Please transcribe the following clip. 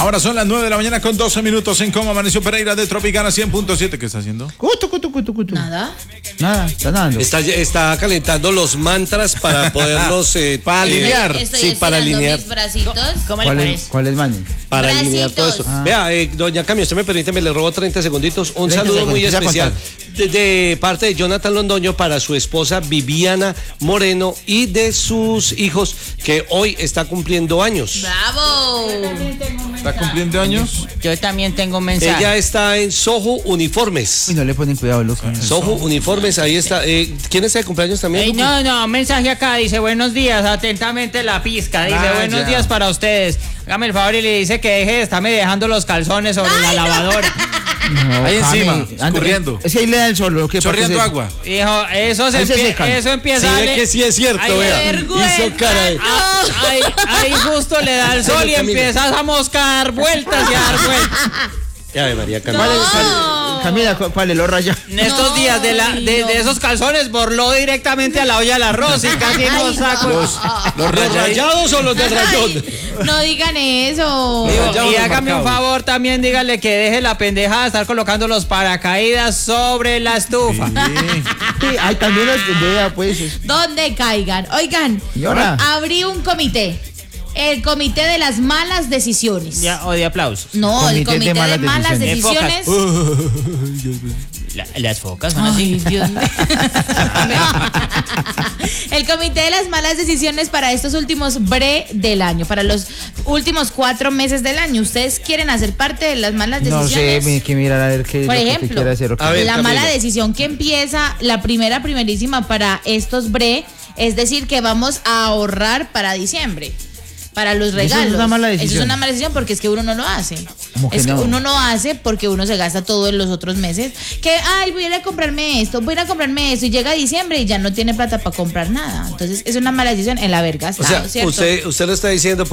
Ahora son las 9 de la mañana con 12 minutos en Cómo Amaneció Pereira de Tropicana 100.7. ¿Qué está haciendo? Cutu. Nada, está nadando. Está calentando los mantras para poderlos para alinear. Estoy para alinear. mis bracitos. ¿Cómo le parece? ¿Cuál es, man? Para alinear todo eso. Vea, doña Cami, usted me permite, me le robo 30 segunditos. Un 30 saludo muy segundos, especial de parte de Jonathan Londoño para su esposa Viviana Moreno y de sus hijos que hoy está cumpliendo años. ¡Bravo! ¿Está cumpliendo años? Yo también tengo un mensaje. Ella está en Soho Uniformes. Uy, no le ponen cuidado, loco. Soho Uniformes, ahí está. ¿Quién está de cumpleaños también? Ey, no, un mensaje acá, dice buenos días, atentamente la pizca, dice buenos días para ustedes. Hágame el favor y le dice que deje de estarme dejando los calzones sobre la lavadora. No, ahí encima, Cami, escurriendo. Es que ahí le da el sol, lo que Chorreando agua. Dijo, eso empieza Sí, a ve que sí es cierto, Ay, vea. vergüenza. Hizo cara de... ahí justo le da el sol y Camila. empiezas a moscar vueltas y a dar vueltas. Ya ve, María Camila. Camila, ¿cuál es lo raya? En estos días de esos calzones borló directamente a la olla del arroz y casi no saco. ¿Los rayados o los de rayón? No digan eso. Y hágame un favor también, dígale que deje la pendeja de estar colocando los paracaídas sobre la estufa. Sí, ay, también las vea, pues. Donde caigan. Oigan, Señora. abrí un comité. El comité de las malas decisiones. Ya, o de aplausos. No, el comité de malas decisiones. Las focas van Ay, así. Dios mío. El comité de las malas decisiones para estos últimos del año, para los últimos 4 meses del año. ¿Ustedes quieren hacer parte de las malas No sé, decisiones? hay que mirar a ver qué es Por lo que ejemplo, quiere hacer. A ver, la Camila. mala decisión que empieza, la primerísima para estos es decir, que vamos a ahorrar para diciembre. Para los regalos. Eso es una mala decisión. Eso es una mala decisión porque es que uno no lo hace. ¿Cómo que Es que no? uno no hace porque uno se gasta todo en los otros meses. Que, voy a ir a comprarme esto, y llega diciembre y ya no tiene plata para comprar nada. Entonces, es una mala decisión el haber O gastado, sea, ¿cierto? usted lo está diciendo